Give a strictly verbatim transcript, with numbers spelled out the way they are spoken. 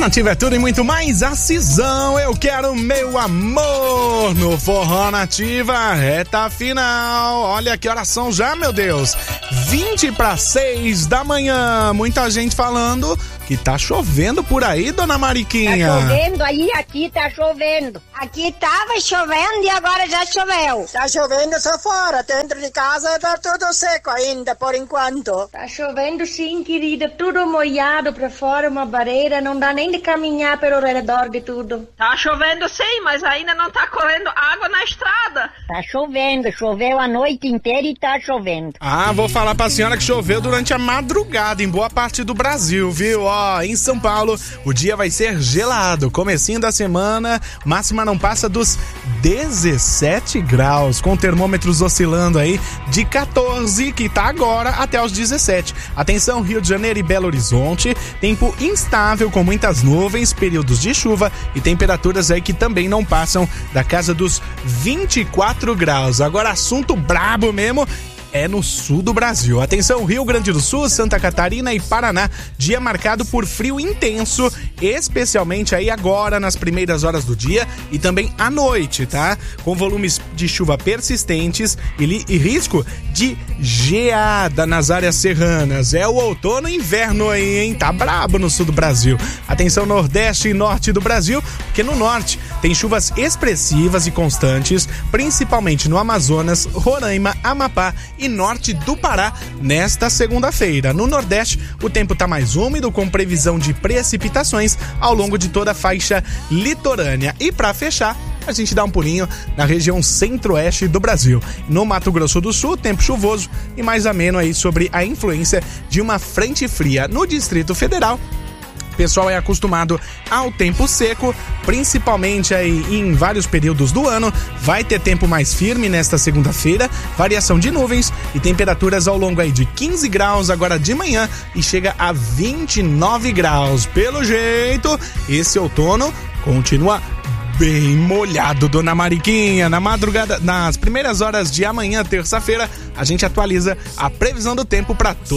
Nativa é tudo e muito mais. A Cisão, eu quero meu amor no Forró Nativa, reta final. Olha que horas são já, meu Deus, vinte para seis da manhã. Muita gente falando que tá chovendo por aí, dona Mariquinha. Tá chovendo aí, aqui tá chovendo. Aqui tava chovendo e agora já choveu. Tá chovendo só fora, dentro de casa tá tudo seco ainda, por enquanto. Tá chovendo sim, querida, tudo molhado pra fora, uma barreira, não dá nem de caminhar pelo redor de tudo. Tá chovendo sim, mas ainda não tá correndo água na estrada. Tá chovendo, choveu a noite inteira e tá chovendo. Ah, vou falar pra senhora que choveu durante a madrugada em boa parte do Brasil, viu? Ó, em São Paulo, o dia vai ser gelado. Comecinho da semana, máxima não passa dos dezessete graus, com termômetros oscilando aí de quatorze, que tá agora, até os dezessete. Atenção, Rio de Janeiro e Belo Horizonte, tempo instável com muitas nuvens, períodos de chuva e temperaturas aí que também não passam da casa dos vinte e quatro graus. Agora, assunto brabo mesmo é no sul do Brasil. Atenção, Rio Grande do Sul, Santa Catarina e Paraná, dia marcado por frio intenso, especialmente aí agora nas primeiras horas do dia e também à noite, tá? Com volumes de chuva persistentes e, li- e risco de geada nas áreas serranas. É o outono e inverno aí, hein? Tá brabo no sul do Brasil. Atenção, Nordeste e Norte do Brasil, porque no Norte tem chuvas expressivas e constantes, principalmente no Amazonas, Roraima, Amapá e norte do Pará nesta segunda-feira. No Nordeste, o tempo tá mais úmido, com previsão de precipitações ao longo de toda a faixa litorânea. E para fechar, a gente dá um pulinho na região centro-oeste do Brasil. No Mato Grosso do Sul, tempo chuvoso e mais ameno aí sobre a influência de uma frente fria. No Distrito Federal, o pessoal é acostumado ao tempo seco, principalmente aí em vários períodos do ano. Vai ter tempo mais firme nesta segunda-feira, variação de nuvens e temperaturas ao longo aí de quinze graus agora de manhã e chega a vinte e nove graus. Pelo jeito, esse outono continua bem molhado, dona Mariquinha. Na madrugada, nas primeiras horas de amanhã, terça-feira, a gente atualiza a previsão do tempo para todos.